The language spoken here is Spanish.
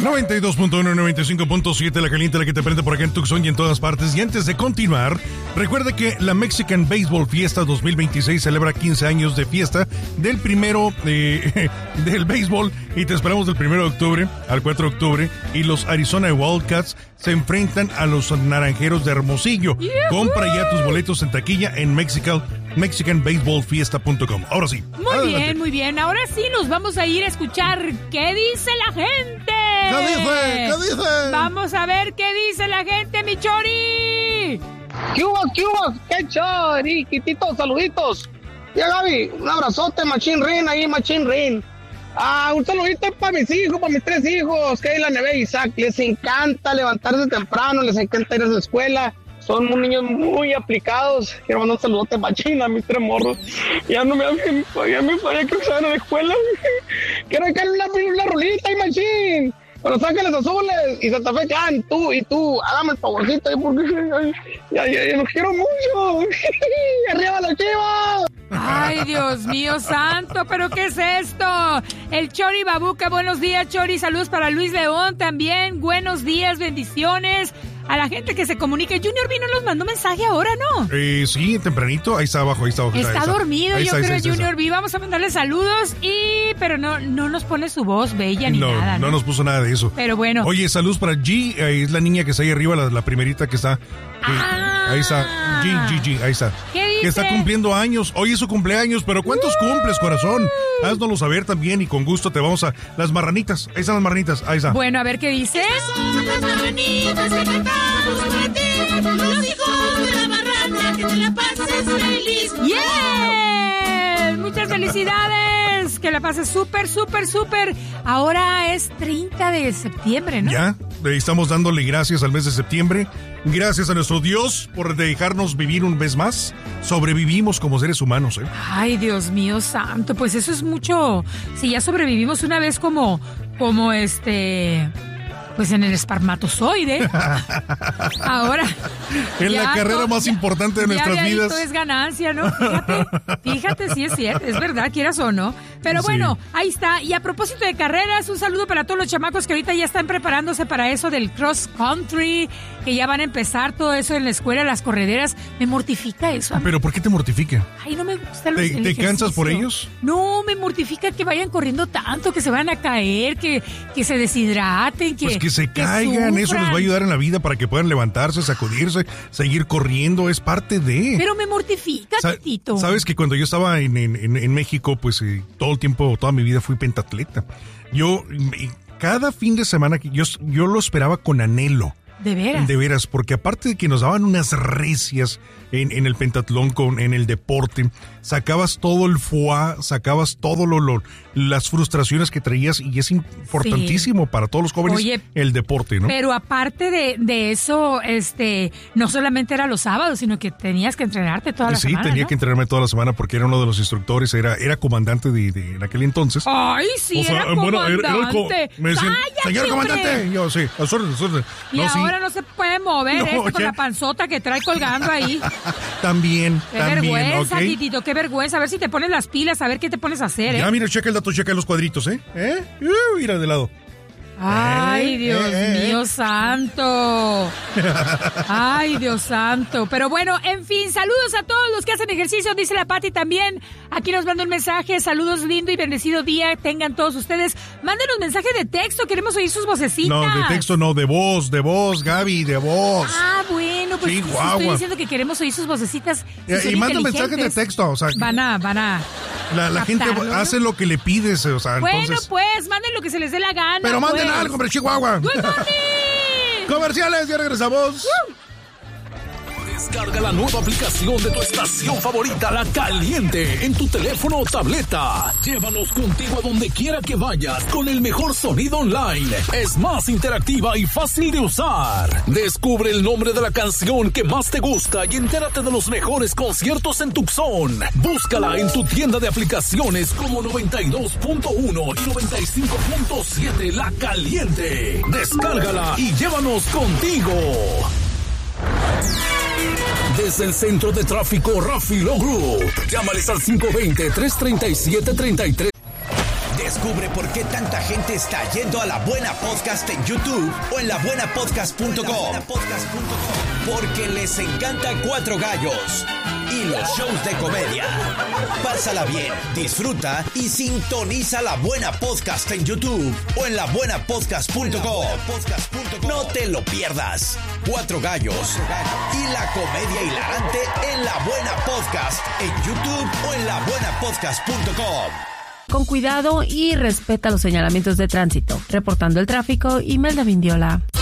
92.1, 95.7, la caliente, la que te prende por acá en Tucson y en todas partes. Y antes de continuar, recuerda que la Mexican Baseball Fiesta 2026 celebra 15 años de fiesta del primero del béisbol, y te esperamos del 1 de octubre al 4 de octubre. Y los Arizona Wildcats se enfrentan a los Naranjeros de Hermosillo. ¡Yuhu! Compra ya tus boletos en taquilla en mexicanbaseballfiesta.com. Ahora sí. Muy bien, muy bien. Ahora sí nos vamos a ir a escuchar qué dice la gente. ¿Qué dice? ¿Qué dice? Vamos a ver qué dice la gente, mi Chori. ¿Qué hubo? ¿Qué Chori? Quititos, saluditos. Ya, Gaby, un abrazote, Machín Rin, ahí, Machín Rin. Un saludito para mis hijos, para mis 3 hijos, Keila, Neve y Isaac. Les encanta levantarse temprano, les encanta ir a la escuela. Son niños muy aplicados. Quiero mandar un saludote machín a mis 3 morros. Ya me falla que se van a la escuela. Quiero dejarle una rolita y machín. Con Los Ángeles Azules y Santa Fe Clan, tú, hágame el favorcito, porque ya los quiero mucho. ¡Arriba la Chivas! Ay, Dios mío santo, ¿pero qué es esto? El Chori Babuca, buenos días, Chori. Saludos para Luis León también. Buenos días, bendiciones. A la gente que se comunique. Junior vino, nos mandó mensaje ahora, ¿no? Sí, tempranito. Ahí está abajo. Está dormido, yo creo, Junior V. Vamos a mandarle saludos pero no nos pone su voz bella ni nada. No nos puso nada de eso. Pero bueno. Oye, saludos para G. Es la niña que está ahí arriba, la primerita que está. Ahí está. G. Ahí está. ¿Qué dice? Que está cumpliendo años. Hoy es su cumpleaños, pero ¿cuántos cumples, corazón? Haznoslo saber también y con gusto te vamos a... Las marranitas. Ahí están las marranitas. Ahí está. Bueno, a ver qué dice. Son las marranitas que cantamos para ti. Lo dijo la marrana, que te la pases feliz. ¡Yeah! Muchas felicidades. Que la pases súper. Ahora es 30 de septiembre, ¿no? Ya, estamos dándole gracias al mes de septiembre. Gracias a nuestro Dios por dejarnos vivir un mes más. Sobrevivimos como seres humanos, ¿eh? Ay, Dios mío santo, pues eso es mucho. Si ya sobrevivimos una vez como pues en el espermatozoide. Ahora. En la carrera más importante de nuestras vidas. Esto es ganancia, ¿no? Fíjate, sí es cierto, es verdad, quieras o no. Pero bueno, ahí está. Y a propósito de carreras, un saludo para todos los chamacos que ahorita ya están preparándose para eso del cross country, que ya van a empezar todo eso en la escuela, las correderas. Me mortifica eso. ¿Pero por qué te mortifica? Ay, no me gusta ¿Te cansas por ellos? No, me mortifica que vayan corriendo tanto, que se van a caer, que se deshidraten, Pues que se caigan, sufran. Eso les va a ayudar en la vida para que puedan levantarse, sacudirse, seguir corriendo, es parte de... Pero me mortifica, Tito. Sabes que cuando yo estaba en México, pues todo el tiempo, toda mi vida fui pentatleta. Cada fin de semana, yo lo esperaba con anhelo. ¿De veras? De veras, porque aparte de que nos daban unas recias en el pentatlón, en el deporte, sacabas todo el foie, sacabas todo las frustraciones que traías, y es importantísimo para todos los jóvenes el deporte, ¿no? Pero aparte de eso, no solamente era los sábados, sino que tenías que entrenarte toda la semana, Sí, tenía ¿no? que entrenarme toda la semana porque era uno de los instructores, era comandante de en aquel entonces. ¡Ay, sí, era comandante! Me decían, señor comandante, yo sí, a su orden. Y ahora no se puede mover con la panzota que trae colgando ahí. También. Qué vergüenza, Titito, qué vergüenza. A ver si te pones las pilas, a ver qué te pones a hacer, Ya, mira, checa el dato, checa los cuadritos, mira de lado. Ay, Dios mío santo. Ay, Dios santo. Pero bueno, en fin, saludos a todos los que hacen ejercicio, dice la Pati también. Aquí nos manda un mensaje. Saludos, lindo y bendecido día tengan todos ustedes. Mándenos mensaje de texto, queremos oír sus vocecitas. No, de texto no, de voz, Gaby, de voz. Ah, bueno, pues estoy diciendo que queremos oír sus vocecitas. Y manda mensajes de texto, o sea. Van a la gente hace lo que le pides, o sea, bueno, entonces... pues, manden lo que se les dé la gana. Pero manden algo, hombre, Chihuahua. ¡Good morning! Comerciales, ya regresamos. Descarga la nueva aplicación de tu estación favorita, La Caliente, en tu teléfono o tableta. Llévanos contigo a donde quiera que vayas con el mejor sonido online. Es más interactiva y fácil de usar. Descubre el nombre de la canción que más te gusta y entérate de los mejores conciertos en Tucson. Búscala en tu tienda de aplicaciones como 92.1 y 95.7 La Caliente. Descárgala y llévanos contigo. Desde el centro de tráfico Rafi Lo Group, llámales al 520-337-33. Descubre por qué tanta gente está yendo a La Buena Podcast en YouTube o en labuenapodcast.com. Porque les encanta Cuatro Gallos y los shows de comedia. Pásala bien, disfruta y sintoniza La Buena Podcast en YouTube o en labuenapodcast.com. No te lo pierdas. Cuatro Gallos y la comedia hilarante en La Buena Podcast en YouTube o en labuenapodcast.com. Con cuidado y respeta los señalamientos de tránsito. Reportando el tráfico, Imelda Vindiola.